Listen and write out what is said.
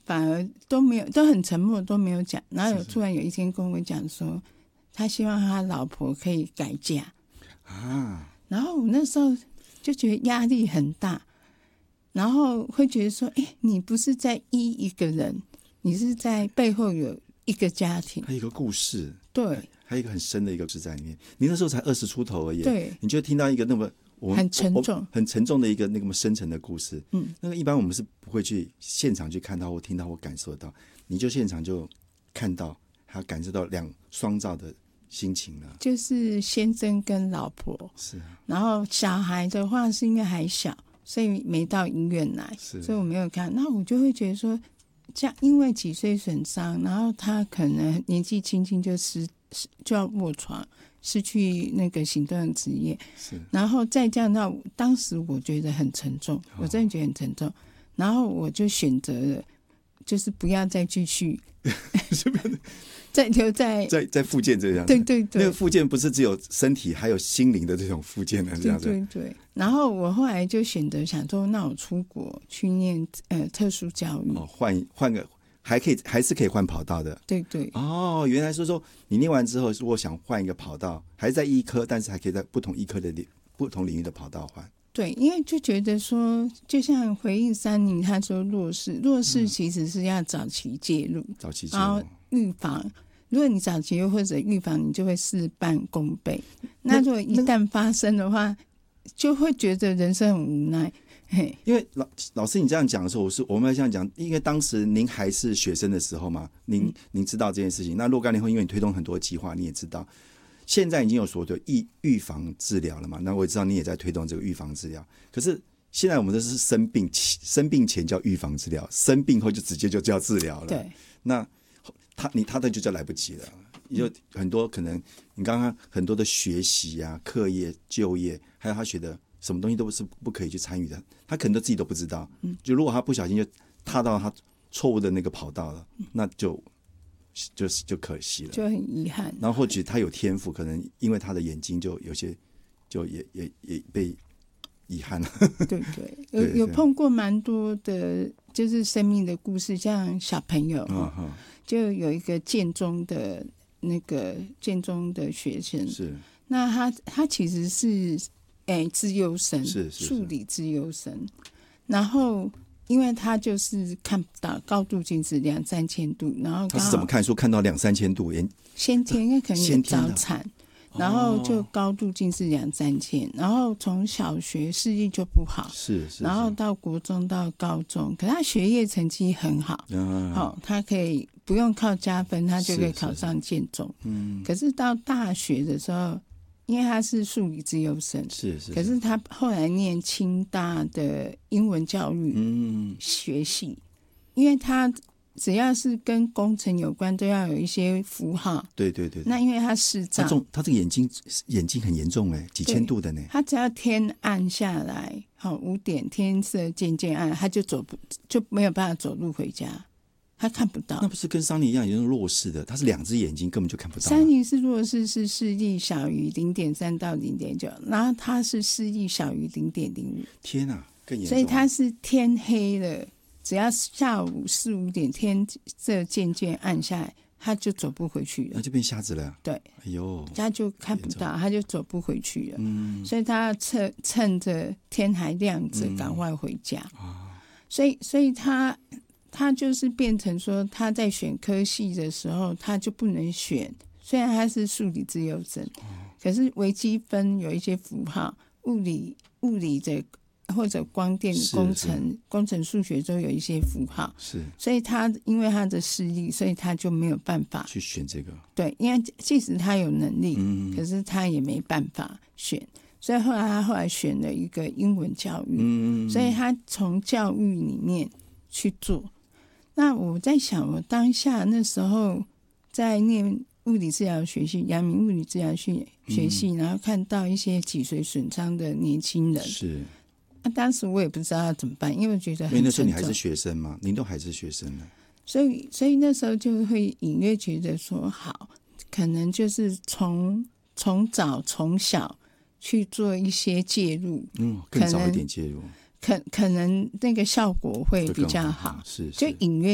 反而都没有，都很沉默，都没有讲。然后突然有一天跟我讲说，他希望他老婆可以改嫁啊。然后我那时候就觉得压力很大，然后会觉得说，你不是在医一个人，你是在背后有一个家庭， 还有一个故事， 对， 还有一个很深的一个故事在里面。你那时候才20出头而已， 对， 你就听到一个那么很沉重、 很沉重的一个那么深沉的故事。那个一般我们是不会去现场去看到或听到或感受到，你就现场就看到，还感受到双造的心情了。 就是先生跟老婆是啊， 然后小孩的话是因为还小，所以没到医院来，所以我没有看。那我就会觉得说，这样因为脊髓损伤，然后他可能年纪轻轻就要卧床，失去那个行动的职业，然后再这样到当时我觉得很沉重，我真的觉得很沉重，然后我就选择了，就是不要再继续再留在复健这样子。对，那个复健不是只有身体，还有心灵的这种复健的这样子。 对。然后我后来就选择想说，那我出国去念特殊教育， 换个。还是可以换跑道的。 对。 原来说你念完之后，如果想换一个跑道，还是在医科，但是还可以在不同医科的不同领域的跑道换。 对，因为就觉得说，就像回应珊妮他说弱势其实是要早期介入，然后预防。如果你早期或者预防，你就会事半功倍。那如果一旦发生的话，就会觉得人生很无奈。 因为老师你这样讲的时候，我们要这样讲，因为当时您还是学生的时候嘛，您知道这件事情。那若干年后，因为你推动很多计划，你也知道，现在已经有所谓的预防治疗了嘛。那我也知道你也在推动这个预防治疗。可是现在我们这是生病前叫预防治疗，生病后就直接就叫治疗了。 对， 那他的就叫来不及了。就很多可能你刚刚很多的学习啊、课业、就业，还有他学的。什么东西都是不可以去参与的，他可能都自己都不知道。就如果他不小心就踏到他错误的那个跑道了，那就可惜了， 就很遗憾。 然后或许他有天赋，可能因为他的眼睛就有些就也被遗憾了。 对，有碰过蛮多的，就是生命的故事，像小朋友，就有一个建中的学生，是那他其实是。资优生，是数理资优生，然后因为他就是看不到，高度近视2-3千度，然后他是怎么看书看到2-3千度？ 先天因为可能有早产，然后就高度近视2-3千，然后从小学视力就不好，然后到国中到高中，可是他学业成绩很好，他可以不用靠加分，他就可以考上建中。可是到大学的时候。因为他是数理资优生，可是他后来念清大的英文教育学系，因为他只要是跟工程有关，都要有一些符号。对。那因为他视障， 他这个眼睛很严重几千度的呢。 他只要天暗下来，5点天色渐渐暗，他就没有办法走路回家。他看不到， 那不是跟桑尼一样也是弱视的？他是2只眼睛根本就看不到。 桑尼是弱视，是视力小于0.3到0.9，然后他是视力小于0.05。 天啊，更严重！ 所以他是天黑了，只要下午4-5点天色渐渐暗下来，他就走不回去了， 那就变瞎子了。 对， 哎呦， 他就看不到，他就走不回去了。所以他要趁着天还亮着赶快回家。所以他就是变成说，他在选科系的时候，他就不能选。虽然他是数理资优生，可是微积分有一些符号，物理的或者光电工程数学都有一些符号。所以他因为他的视力，所以他就没有办法去选这个。 对，因为即使他有能力，可是他也没办法选。所以他后来选了一个英文教育，所以他从教育里面去做。那我在想，我当下那时候在念物理治疗学系，阳明物理治疗学系，然后看到一些脊髓损伤的年轻人，当时我也不知道要怎么办，因为我觉得很沉重。 因为那时候你还是学生嘛，您都还是学生呢， 所以那时候就会隐约觉得说，好，可能就是从小去做一些介入， 更早一点介入， 可能那个效果会比较好，就隐约